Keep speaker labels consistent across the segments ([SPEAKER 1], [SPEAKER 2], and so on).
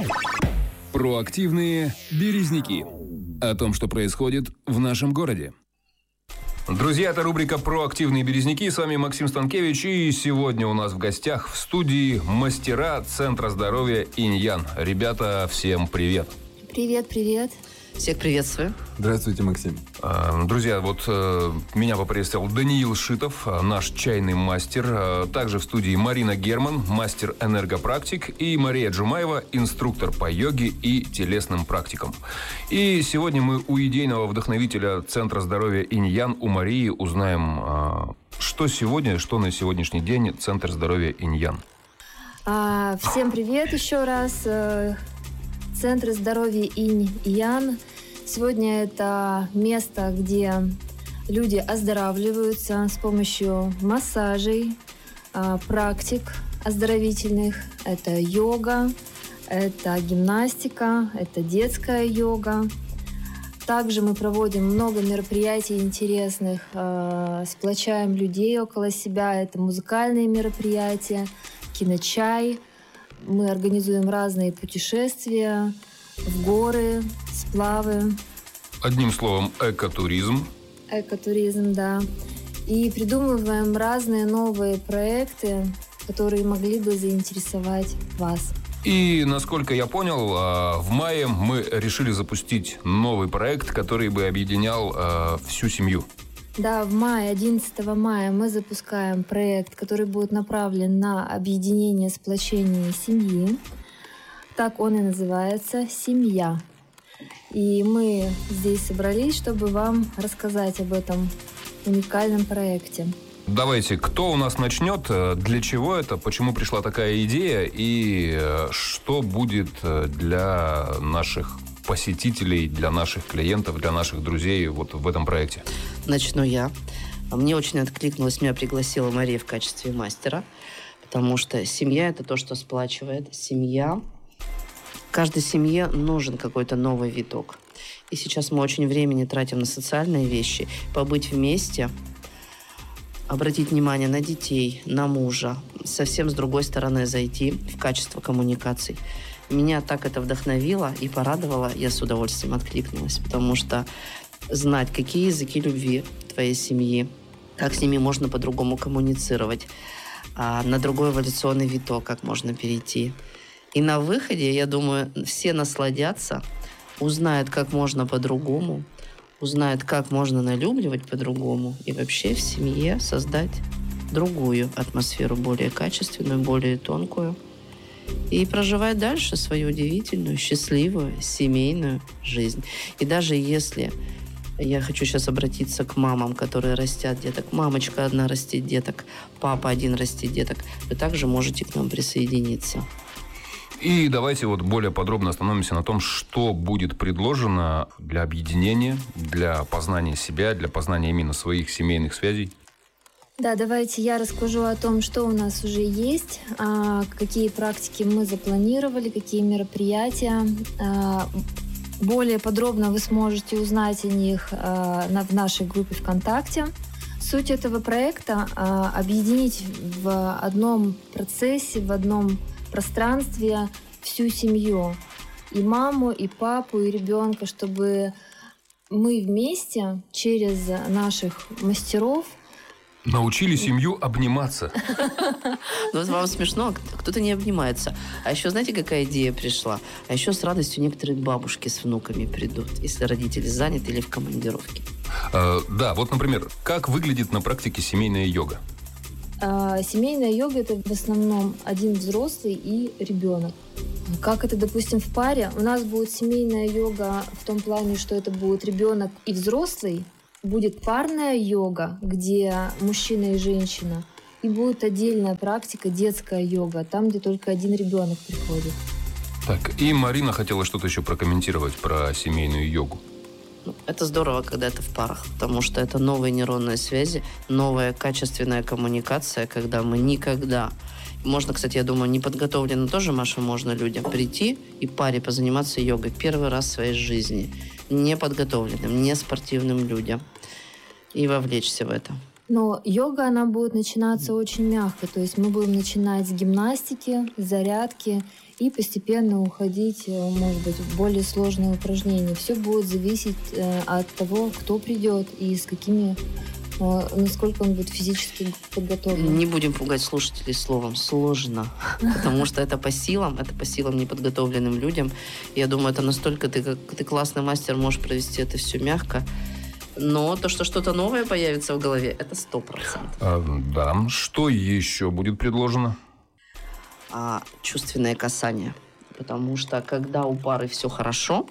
[SPEAKER 1] Проактивные березники. О том, что происходит в нашем городе.
[SPEAKER 2] Друзья, это рубрика «Проактивные березники». С вами Максим Станкевич. И сегодня у нас в гостях в студии мастера Центра здоровья «Инь-Ян». Ребята, всем привет.
[SPEAKER 3] Привет, привет.
[SPEAKER 4] Всех приветствую.
[SPEAKER 5] Здравствуйте, Максим.
[SPEAKER 2] Друзья, вот меня поприветствовал Даниил Шитов, наш чайный мастер. Также в студии Марина Герман, мастер энергопрактик, и Мария Джумаева, инструктор по йоге и телесным практикам. И сегодня мы у идейного вдохновителя Центра здоровья «Инь-Ян» у Марии узнаем, что на сегодняшний день Центр здоровья «Инь-Ян».
[SPEAKER 3] Всем привет еще раз. Центр здоровья «Инь-Ян». Сегодня это место, где люди оздоравливаются с помощью массажей, практик оздоровительных. Это йога, это гимнастика, это детская йога. Также мы проводим много мероприятий интересных, сплочаем людей около себя. Это музыкальные мероприятия, киночай. Мы организуем разные путешествия в горы, сплавы.
[SPEAKER 2] Одним словом, экотуризм.
[SPEAKER 3] Экотуризм, да. И придумываем разные новые проекты, которые могли бы заинтересовать вас.
[SPEAKER 2] И, насколько я понял, в мае мы решили запустить новый проект, который бы объединял всю семью.
[SPEAKER 3] Да, в мае, 11 мая мы запускаем проект, который будет направлен на объединение, сплочение семьи. Так он и называется «Семья». И мы здесь собрались, чтобы вам рассказать об этом уникальном проекте.
[SPEAKER 2] Давайте, кто у нас начнет, для чего это, почему пришла такая идея и что будет для наших посетителей, для наших клиентов, для наших друзей вот в этом проекте?
[SPEAKER 4] Начну я. Мне очень откликнулось, меня пригласила Мария в качестве мастера, потому что семья – это то, что сплачивает. Семья. Каждой семье нужен какой-то новый виток. И сейчас мы очень времени тратим на социальные вещи. Побыть вместе, обратить внимание на детей, на мужа, совсем с другой стороны зайти в качество коммуникаций. Меня так это вдохновило и порадовало, я с удовольствием откликнулась, потому что знать, какие языки любви твоей семьи, как с ними можно по-другому коммуницировать, на другой эволюционный виток, как можно перейти. И на выходе, я думаю, все насладятся, узнают, как можно по-другому, узнают, как можно налюбливать по-другому и вообще в семье создать другую атмосферу, более качественную, более тонкую. И проживать дальше свою удивительную, счастливую, семейную жизнь. И даже если я хочу сейчас обратиться к мамам, которые растят деток, мамочка одна растит деток, папа один растит деток, вы также можете к нам присоединиться.
[SPEAKER 2] И давайте вот более подробно остановимся на том, что будет предложено для объединения, для познания себя, для познания именно своих семейных связей.
[SPEAKER 3] Да, давайте я расскажу о том, что у нас уже есть, какие практики мы запланировали, какие мероприятия. Более подробно вы сможете узнать о них в нашей группе ВКонтакте. Суть этого проекта – объединить в одном процессе, в одном пространстве всю семью. И маму, и папу, и ребенка, чтобы мы вместе через наших мастеров
[SPEAKER 2] научили семью обниматься.
[SPEAKER 4] Ну, вам смешно, кто-то не обнимается. А еще, знаете, какая идея пришла? А еще с радостью некоторые бабушки с внуками придут, если родители заняты или в командировке.
[SPEAKER 2] Да, вот, например, как выглядит на практике семейная йога?
[SPEAKER 3] Семейная йога – это в основном один взрослый и ребенок. Как это, допустим, в паре? У нас будет семейная йога в том плане, что это будет ребенок и взрослый. Будет парная йога, где мужчина и женщина. И будет отдельная практика детская йога, там, где только один ребенок приходит.
[SPEAKER 2] Так, и Марина хотела что-то еще прокомментировать про семейную йогу.
[SPEAKER 4] Это здорово, когда это в парах, потому что это новые нейронные связи, новая качественная коммуникация, когда мы никогда... Можно, кстати, я думаю, неподготовленно тоже, Маша, можно людям прийти и паре позаниматься йогой первый раз в своей жизни. Неподготовленным, не спортивным людям. И вовлечься в это.
[SPEAKER 3] Но йога, она будет начинаться очень мягко. То есть мы будем начинать с гимнастики, зарядки. и постепенно уходить, может быть, в более сложные упражнения. Все будет зависеть от того, кто придет и с какими, насколько он будет физически подготовлен.
[SPEAKER 4] Не будем пугать слушателей словом «сложно», потому что это по силам неподготовленным людям. Я думаю, это настолько ты классный мастер, можешь провести это все мягко. Но то, что что-то новое появится в голове, это 100%.
[SPEAKER 2] Да. Что еще будет предложено?
[SPEAKER 4] Чувственное касание. Потому что когда у пары все хорошо,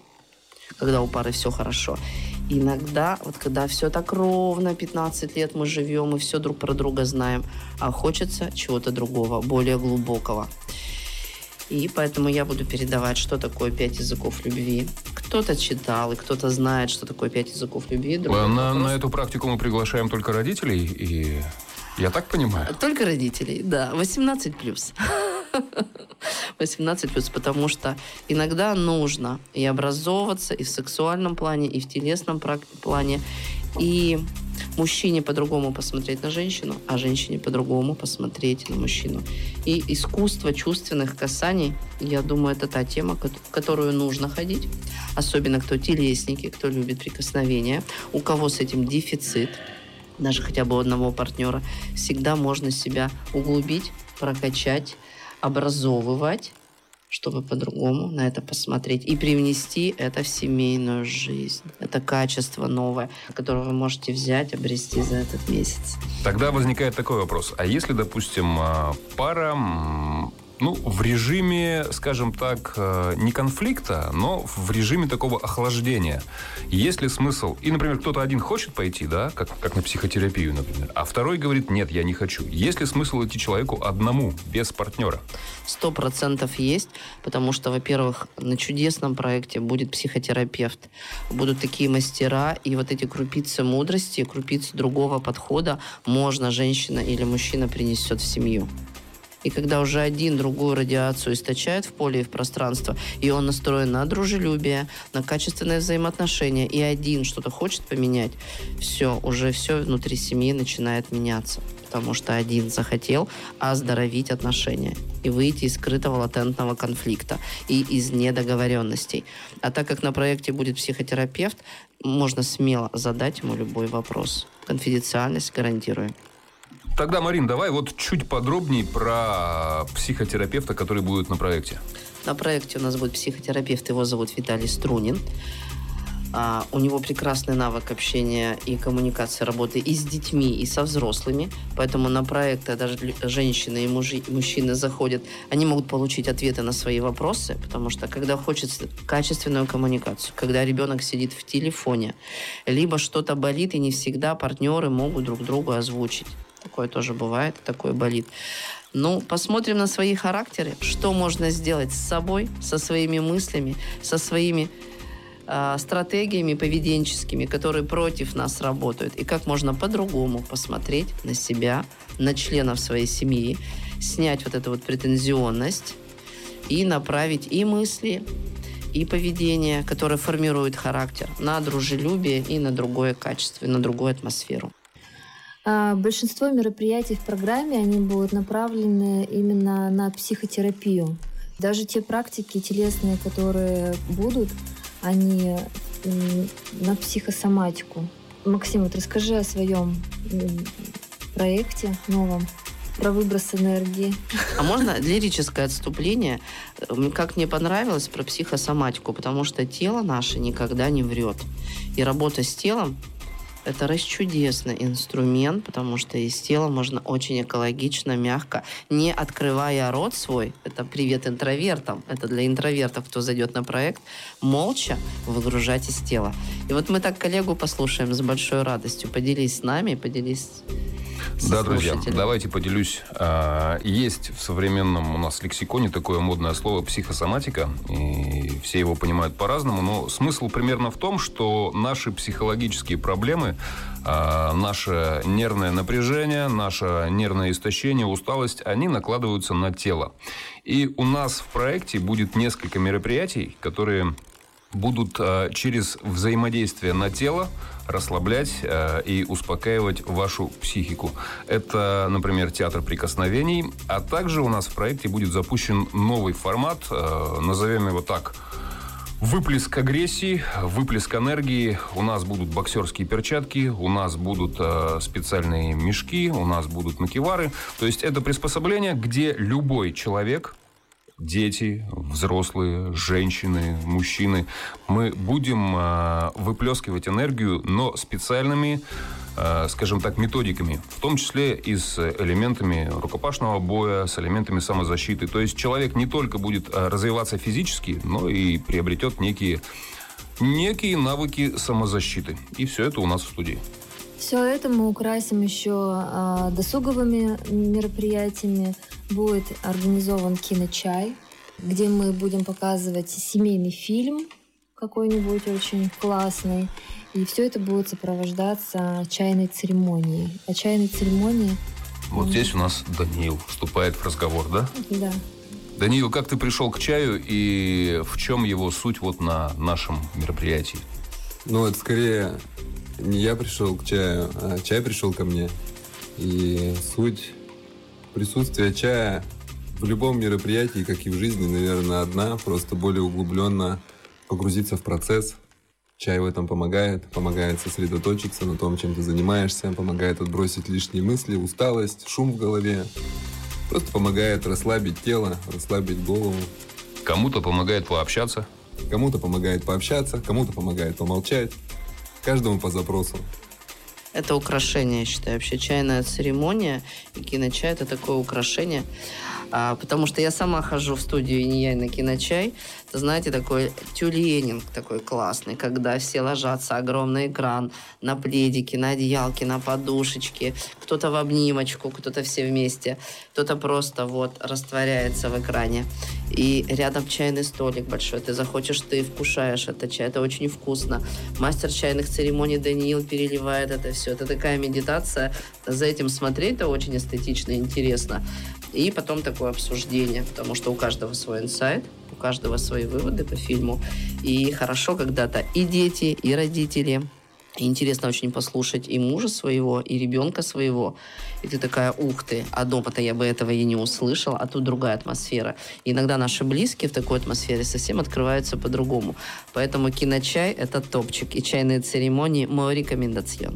[SPEAKER 4] иногда, вот когда все так ровно, 15 лет мы живем и все друг про друга знаем, а хочется чего-то другого, более глубокого. И поэтому я буду передавать, что такое 5 языков любви. Кто-то читал, и кто-то знает, что такое 5 языков любви.
[SPEAKER 2] На эту практику мы приглашаем только родителей, и я так понимаю?
[SPEAKER 4] Только родителей, да. 18+. 18+, потому что иногда нужно и образовываться и в сексуальном плане, и в телесном плане, и мужчине по-другому посмотреть на женщину, а женщине по-другому посмотреть на мужчину. И искусство чувственных касаний, я думаю, это та тема, в которую нужно ходить. Особенно кто телесники, кто любит прикосновения, у кого с этим дефицит, даже хотя бы у одного партнера, всегда можно себя углубить, прокачать, образовывать, чтобы по-другому на это посмотреть и привнести это в семейную жизнь. Это качество новое, которое вы можете взять, обрести за этот месяц.
[SPEAKER 2] Тогда возникает такой вопрос. А если, допустим, пара, в режиме, скажем так, не конфликта, но в режиме такого охлаждения, есть ли смысл? И, например, кто-то один хочет пойти, да, как на психотерапию, например, а второй говорит, нет, я не хочу. Есть ли смысл идти человеку одному, без партнера?
[SPEAKER 4] 100% есть, потому что, во-первых, на чудесном проекте будет психотерапевт, будут такие мастера, и вот эти крупицы мудрости, крупицы другого подхода можно женщина или мужчина принесет в семью. И когда уже один другую радиацию источает в поле и в пространство, и он настроен на дружелюбие, на качественные взаимоотношения, и один что-то хочет поменять, все внутри семьи начинает меняться. Потому что один захотел оздоровить отношения и выйти из скрытого латентного конфликта и из недоговоренностей. А так как на проекте будет психотерапевт, можно смело задать ему любой вопрос. Конфиденциальность гарантирую.
[SPEAKER 2] Тогда, Марин, давай вот чуть подробнее про психотерапевта, который будет на проекте.
[SPEAKER 4] На проекте у нас будет психотерапевт, его зовут Виталий Струнин. У него прекрасный навык общения и коммуникации, работы и с детьми, и со взрослыми. Поэтому на проекты даже женщины и мужчины заходят, они могут получить ответы на свои вопросы, потому что когда хочется качественную коммуникацию, когда ребенок сидит в телефоне, либо что-то болит, и не всегда партнеры могут друг другу озвучить. Такое тоже бывает, такое болит. Посмотрим на свои характеры, что можно сделать с собой, со своими мыслями, со своими стратегиями поведенческими, которые против нас работают, и как можно по-другому посмотреть на себя, на членов своей семьи, снять вот эту вот претензионность и направить и мысли, и поведение, которое формирует характер, на дружелюбие и на другое качество, и на другую атмосферу.
[SPEAKER 3] Большинство мероприятий в программе, они будут направлены именно на психотерапию. Даже те практики телесные, которые будут, они на психосоматику. Максим, вот расскажи о своем проекте новом про выброс энергии.
[SPEAKER 4] А можно лирическое отступление? Как мне понравилось про психосоматику, потому что тело наше никогда не врет. И работа с телом — это расчудесный инструмент, потому что из тела можно очень экологично, мягко, не открывая рот свой, это привет интровертам, это для интровертов, кто зайдет на проект, молча выгружать из тела. И вот мы так коллегу послушаем с большой радостью. Поделись с нами, поделись с
[SPEAKER 2] Да, друзья, давайте поделюсь. Есть в современном у нас лексиконе такое модное слово «психосоматика», и все его понимают по-разному, но смысл примерно в том, что наши психологические проблемы, наше нервное напряжение, наше нервное истощение, усталость, они накладываются на тело. И у нас в проекте будет несколько мероприятий, которые будут через взаимодействие на тело расслаблять и успокаивать вашу психику. Это, например, театр прикосновений, а также у нас в проекте будет запущен новый формат, назовем его так: выплеск агрессии, выплеск энергии. У нас будут боксерские перчатки, у нас будут специальные мешки, у нас будут макевары. То есть это приспособление, где любой человек, дети, взрослые, женщины, мужчины, мы будем выплескивать энергию, но специальными, скажем так, методиками, в том числе и с элементами рукопашного боя, с элементами самозащиты. То есть человек не только будет развиваться физически, но и приобретет некие навыки самозащиты. И все это у нас в студии.
[SPEAKER 3] Все это мы украсим еще досуговыми мероприятиями. Будет организован киночай, где мы будем показывать семейный фильм какой-нибудь очень классный. И все это будет сопровождаться чайной церемонией. А чайной церемонии...
[SPEAKER 2] Вот здесь у нас Даниил вступает в разговор, да?
[SPEAKER 3] Да.
[SPEAKER 2] Даниил, как ты пришел к чаю и в чем его суть вот на нашем мероприятии?
[SPEAKER 5] Ну, это скорее не я пришел к чаю, а чай пришел ко мне. И суть присутствия чая в любом мероприятии, как и в жизни, наверное, одна. Просто более углубленно погрузиться в процесс. Чай в этом помогает сосредоточиться на том, чем ты занимаешься, помогает отбросить лишние мысли, усталость, шум в голове. Просто помогает расслабить тело, расслабить голову.
[SPEAKER 2] Кому-то помогает пообщаться.
[SPEAKER 5] Кому-то помогает пообщаться, кому-то помогает помолчать. Каждому по запросу.
[SPEAKER 4] Это украшение, я считаю. Вообще чайная церемония и киночай – это такое украшение. Потому что я сама хожу в студию «Инь-Янь» на киночай. Это, знаете, такой тюленинг такой классный, когда все ложатся, огромный экран, на пледике, на одеялке, на подушечке. Кто-то в обнимочку, кто-то все вместе. Кто-то просто вот растворяется в экране. И рядом чайный столик большой. Ты захочешь, ты вкушаешь этот чай. Это очень вкусно. Мастер чайных церемоний Даниил переливает это все. Это такая медитация. За этим смотреть-то очень эстетично и интересно. И потом такое обсуждение, потому что у каждого свой инсайт, у каждого свои выводы по фильму. И хорошо когда-то и дети, и родители. И интересно очень послушать и мужа своего, и ребенка своего. И ты такая: ух ты, а дома-то я бы этого и не услышала, а тут другая атмосфера. И иногда наши близкие в такой атмосфере совсем открываются по-другому. Поэтому киночай – это топчик. И чайные церемонии – мой рекомендацион.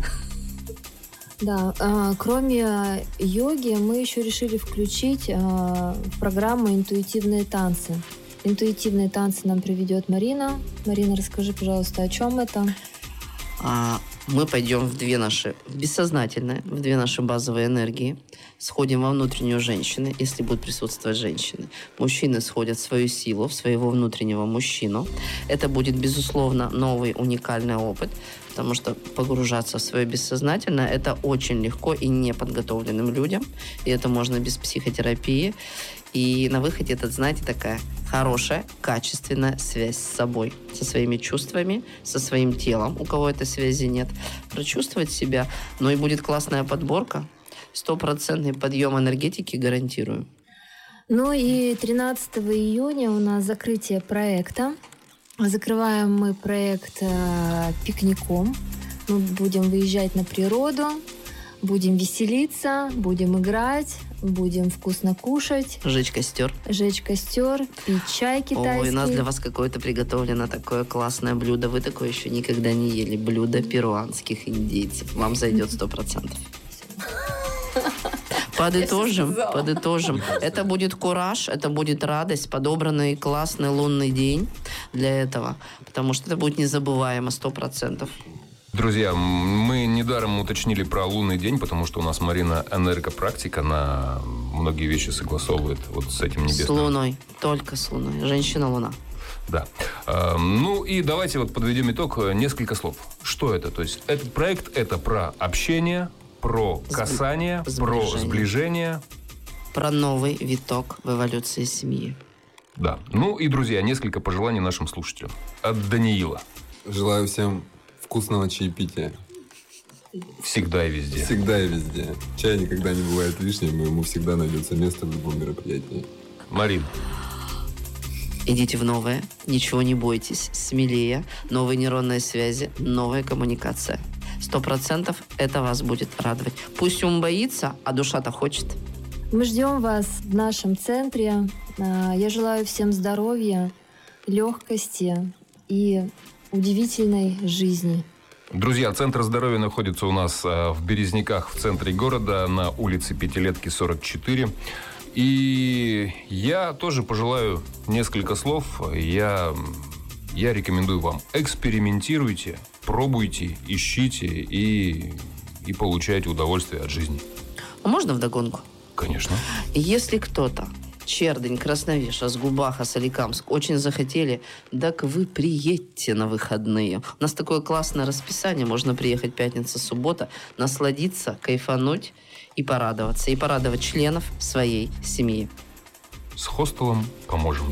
[SPEAKER 3] Да, кроме йоги, мы еще решили включить в программу интуитивные танцы. Интуитивные танцы нам приведет Марина. Марина, расскажи, пожалуйста, о чем это?
[SPEAKER 4] Мы пойдем в две наши базовые энергии. Сходим во внутреннюю женщины, если будут присутствовать женщины. Мужчины сходят в свою силу, в своего внутреннего мужчину. Это будет, безусловно, новый уникальный опыт, потому что погружаться в свое бессознательное – это очень легко и неподготовленным людям. И это можно без психотерапии. И на выходе это, знаете, такая хорошая, качественная связь с собой, со своими чувствами, со своим телом, у кого этой связи нет. Прочувствовать себя, но и будет классная подборка. 100% подъем энергетики гарантирую.
[SPEAKER 3] Ну и 13 июня у нас закрытие проекта. Закрываем мы проект пикником. Мы будем выезжать на природу, будем веселиться, будем играть, будем вкусно кушать.
[SPEAKER 4] Жечь костер,
[SPEAKER 3] пить чай китайский.
[SPEAKER 4] Ой, у нас для вас какое-то приготовлено такое классное блюдо. Вы такое еще никогда не ели. Блюдо перуанских индейцев. Вам зайдет 100%. Подытожим. Это будет кураж, это будет радость, подобранный классный лунный день для этого, потому что это будет незабываемо 100%.
[SPEAKER 2] Друзья, мы недаром уточнили про лунный день, потому что у нас Марина энергопрактик, она многие вещи согласовывает вот с этим небесным.
[SPEAKER 4] С Луной, только с Луной. Женщина-Луна.
[SPEAKER 2] Да. Ну и давайте вот подведем итог. Несколько слов. Что это? То есть этот проект – это про общение, про касание, про сближение.
[SPEAKER 4] Про новый виток в эволюции семьи.
[SPEAKER 2] Да. Ну и, друзья, несколько пожеланий нашим слушателям. От Даниила.
[SPEAKER 5] Желаю всем вкусного чаепития.
[SPEAKER 2] Всегда и везде.
[SPEAKER 5] Всегда и везде. Чай никогда не бывает лишним, и ему всегда найдется место в любом мероприятии.
[SPEAKER 2] Марин.
[SPEAKER 4] Идите в новое, ничего не бойтесь, смелее, новые нейронные связи, новая коммуникация. 100% это вас будет радовать. Пусть ум боится, а душа-то хочет.
[SPEAKER 3] Мы ждем вас в нашем центре. Я желаю всем здоровья, легкости и удивительной жизни.
[SPEAKER 2] Друзья, Центр здоровья находится у нас в Березниках, в центре города, на улице Пятилетки, 44. И я тоже пожелаю несколько слов. Я рекомендую вам: экспериментируйте, пробуйте, ищите и получайте удовольствие от жизни.
[SPEAKER 4] А можно вдогонку?
[SPEAKER 2] Конечно.
[SPEAKER 4] Если кто-то, Чердынь, Красновиша, Сгубаха, Соликамск, очень захотели, так вы приедьте на выходные. У нас такое классное расписание. Можно приехать пятница, суббота, насладиться, кайфануть и порадоваться. И порадовать членов своей семьи.
[SPEAKER 2] С хостелом поможем.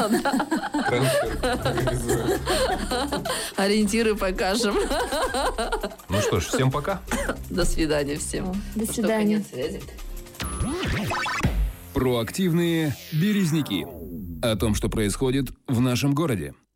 [SPEAKER 4] Ориентиры покажем.
[SPEAKER 2] Ну что ж, всем пока.
[SPEAKER 4] До свидания всем.
[SPEAKER 3] До свидания.
[SPEAKER 1] Проактивные березники. О том, что происходит в нашем городе.